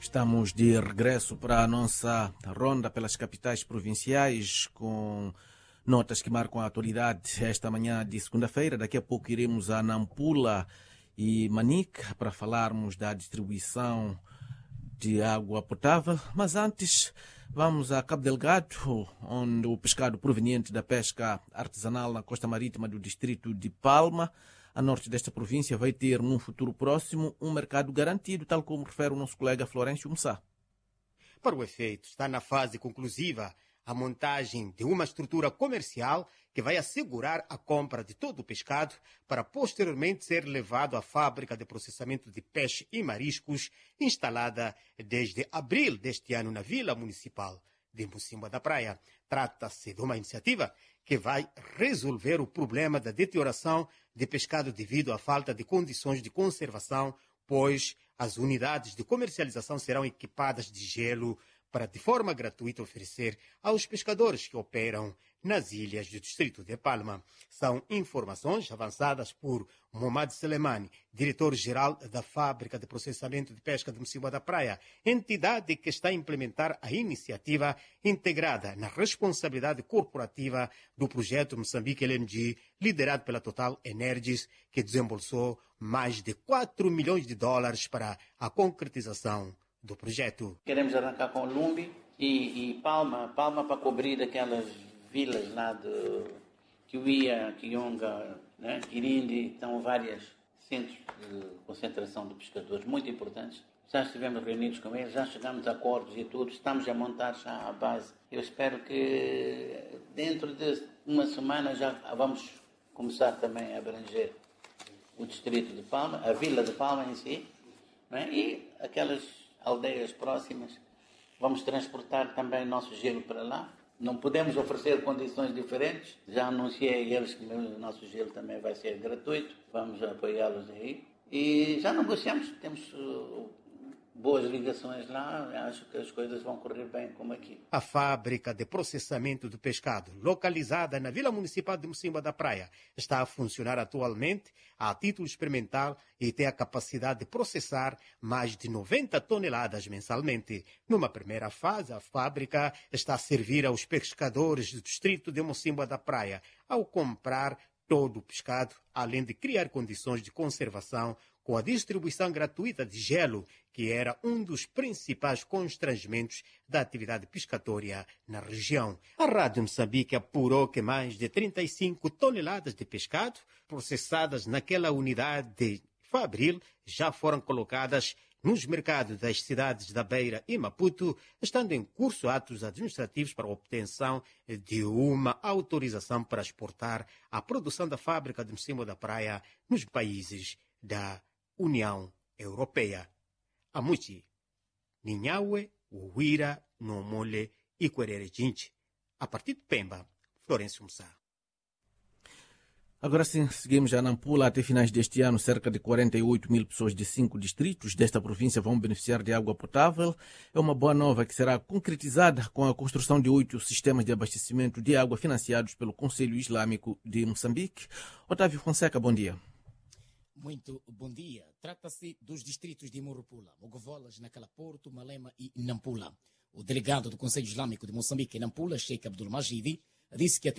Estamos de regresso para a nossa ronda pelas capitais provinciais com notas que marcam a atualidade esta manhã de segunda-feira. Daqui a pouco iremos a Nampula e Manica para falarmos da distribuição de água potável, mas antes vamos a Cabo Delgado, onde o pescado proveniente da pesca artesanal na costa marítima do distrito de Palma, a norte desta província, vai ter num futuro próximo um mercado garantido, tal como refere o nosso colega Florencio Mussá. Para o efeito, está na fase conclusiva a montagem de uma estrutura comercial que vai assegurar a compra de todo o pescado para posteriormente ser levado à fábrica de processamento de peixe e mariscos instalada desde abril deste ano na Vila Municipal de Mocimboa da Praia. Trata-se de uma iniciativa que vai resolver o problema da deterioração de pescado devido à falta de condições de conservação, pois as unidades de comercialização serão equipadas de gelo para, de forma gratuita, oferecer aos pescadores que operam nas ilhas do distrito de Palma. São informações avançadas por Mohamed Selemani, diretor-geral da Fábrica de Processamento de Pesca de Mocimboa da Praia, entidade que está a implementar a iniciativa integrada na responsabilidade corporativa do projeto Moçambique LNG, liderado pela Total Energies, que desembolsou mais de 4 milhões de dólares para a concretização do projeto. Queremos arrancar com Lumbi e Palma para cobrir aquelas vilas lá de Kiwia, Kionga, né? Quirindi, estão vários centros de concentração de pescadores muito importantes. Já estivemos reunidos com eles, já chegamos a acordos e tudo, estamos a montar já a base. Eu espero que dentro de uma semana já vamos começar também a abranger o distrito de Palma, a vila de Palma em si, né? E aquelas aldeias próximas. Vamos transportar também nosso gelo para lá. Não podemos oferecer condições diferentes. Já anunciei a eles que o nosso gelo também vai ser gratuito. Vamos apoiá-los aí. E já negociamos. Temos boas ligações lá. Acho que as coisas vão correr bem como aqui. A fábrica de processamento de pescado, localizada na Vila Municipal de Mocimboa da Praia, está a funcionar atualmente a título experimental e tem a capacidade de processar mais de 90 toneladas mensalmente. Numa primeira fase, a fábrica está a servir aos pescadores do distrito de Mocimboa da Praia ao comprar todo o pescado, além de criar condições de conservação com a distribuição gratuita de gelo, que era um dos principais constrangimentos da atividade pescatória na região. A Rádio Moçambique apurou que mais de 35 toneladas de pescado processadas naquela unidade de Fabril já foram colocadas nos mercados das cidades da Beira e Maputo, estando em curso atos administrativos para a obtenção de uma autorização para exportar a produção da fábrica de Mocimboa da Praia nos países da União Europeia. Amuchi, Ninhaue, Uhuira, Nomole e Querere Jinchi. A partir de Pemba, Florencio Mussá. Agora sim, seguimos a Nampula. Até finais deste ano, cerca de 48 mil pessoas de 5 distritos desta província vão beneficiar de água potável. É uma boa nova que será concretizada com a construção de 8 sistemas de abastecimento de água financiados pelo Conselho Islâmico de Moçambique. Otávio Fonseca, bom dia. Muito bom dia. Trata-se dos distritos de Morupula, Mogovolas, Nacala Porto, Malema e Nampula. O delegado do Conselho Islâmico de Moçambique em Nampula, Sheikh Abdul Majidi, disse que a